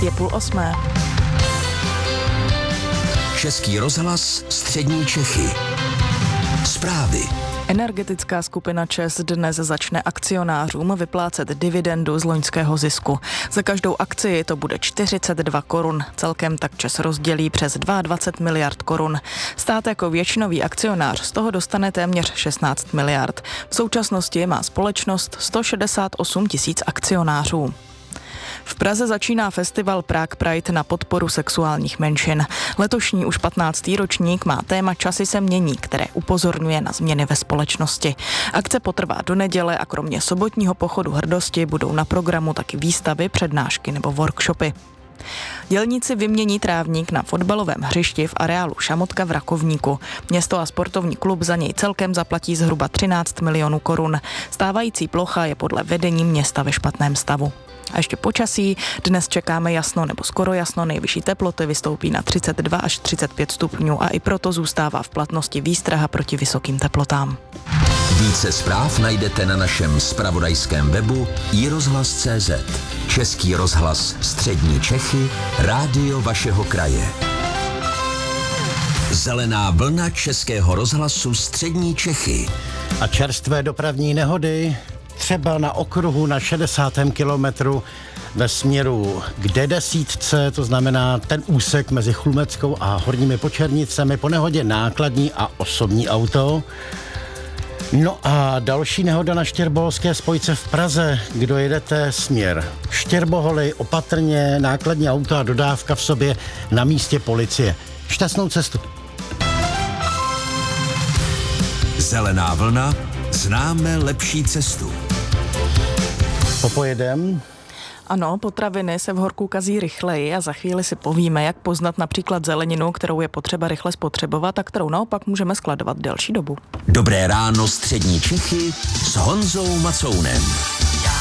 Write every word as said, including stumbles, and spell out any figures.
Je půl osmé. Český rozhlas Střední Čechy. Zprávy. Energetická skupina ČEZ dnes začne akcionářům vyplácet dividendu z loňského zisku. Za každou akcii to bude čtyřicet dva korun. Celkem tak ČEZ rozdělí přes dvacet dva miliard korun. Stát jako většinový akcionář z toho dostane téměř šestnáct miliard. V současnosti má společnost sto šedesát osm tisíc akcionářů. V Praze začíná festival Prague Pride na podporu sexuálních menšin. Letošní už patnáctý ročník má téma Časy se mění, které upozorňuje na změny ve společnosti. Akce potrvá do neděle a kromě sobotního pochodu hrdosti budou na programu taky výstavy, přednášky nebo workshopy. Dělníci vymění trávník na fotbalovém hřišti v areálu Šamotka v Rakovníku. Město a sportovní klub za něj celkem zaplatí zhruba třináct milionů korun. Stávající plocha je podle vedení města ve špatném stavu. A ještě počasí. Dnes čekáme jasno nebo skoro jasno, nejvyšší teploty vystoupí na třicet dva až třicet pět stupňů a i proto zůstává v platnosti výstraha proti vysokým teplotám. Více zpráv najdete na našem zpravodajském webu i rozhlas tečka cé zet. Český rozhlas Střední Čechy, rádio vašeho kraje. Zelená vlna Českého rozhlasu Střední Čechy. A čerstvé dopravní nehody, třeba na okruhu na šedesátém kilometru ve směru k D desítce, to znamená ten úsek mezi Chlumeckou a Horními Počernicemi, po nehodě nákladní a osobní auto. No a další nehoda na Štěrboholské spojce v Praze, kdo jedete směr Štěrboholy, opatrně, nákladní auto a dodávka v sobě, na místě policie. Šťastnou cestu. Zelená vlna, známe lepší cestu. Popojedem. Ano, potraviny se v horku kazí rychleji a za chvíli si povíme, jak poznat například zeleninu, kterou je potřeba rychle spotřebovat a kterou naopak můžeme skladovat delší dobu. Dobré ráno Střední Čechy s Honzou Macounem.